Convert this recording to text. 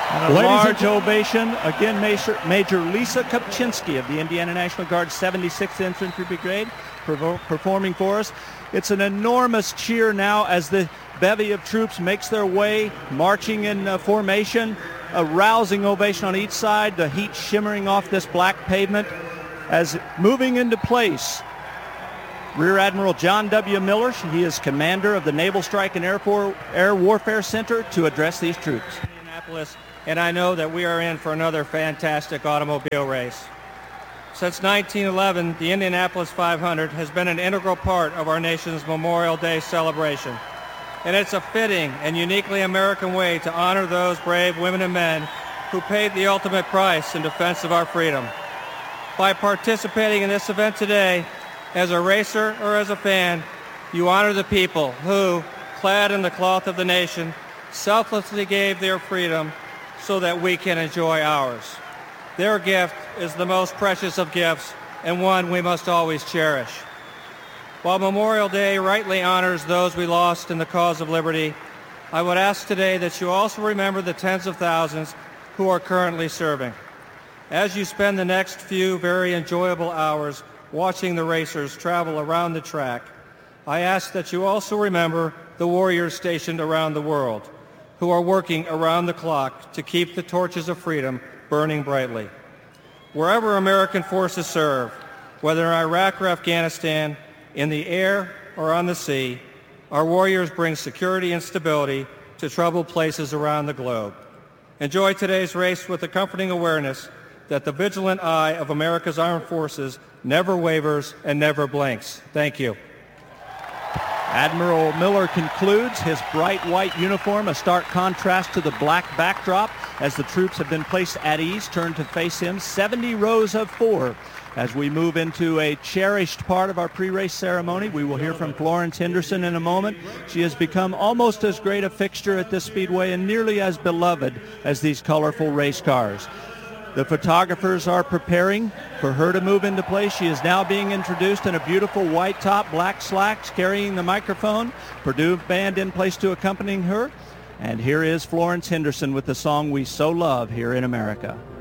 And a large ovation, again, Major Lisa Kopczynski of the Indiana National Guard 76th Infantry Brigade performing for us. It's an enormous cheer now as the bevy of troops makes their way, marching in formation. A rousing ovation on each side, the heat shimmering off this black pavement as moving into place. Rear Admiral John W. Miller, he is commander of the Naval Strike and Air Warfare Center, to address these troops. Indianapolis, and I know that we are in for another fantastic automobile race. Since 1911, the Indianapolis 500 has been an integral part of our nation's Memorial Day celebration. And it's a fitting and uniquely American way to honor those brave women and men who paid the ultimate price in defense of our freedom. By participating in this event today, as a racer or as a fan, you honor the people who, clad in the cloth of the nation, selflessly gave their freedom so that we can enjoy ours. Their gift is the most precious of gifts and one we must always cherish. While Memorial Day rightly honors those we lost in the cause of liberty, I would ask today that you also remember the tens of thousands who are currently serving. As you spend the next few very enjoyable hours watching the racers travel around the track, I ask that you also remember the warriors stationed around the world who are working around the clock to keep the torches of freedom burning brightly. Wherever American forces serve, whether in Iraq or Afghanistan, in the air or on the sea, our warriors bring security and stability to troubled places around the globe. Enjoy today's race with the comforting awareness that the vigilant eye of America's armed forces never wavers and never blinks. Thank you. Admiral Miller concludes, his bright white uniform a stark contrast to the black backdrop as the troops have been placed at ease, turned to face him, 70 rows of 4. As we move into a cherished part of our pre-race ceremony, we will hear from Florence Henderson in a moment. She has become almost as great a fixture at this speedway and nearly as beloved as these colorful race cars. The photographers are preparing for her to move into place. She is now being introduced in a beautiful white top, black slacks, carrying the microphone. Purdue Band in place to accompany her. And here is Florence Henderson with the song we so love here in America.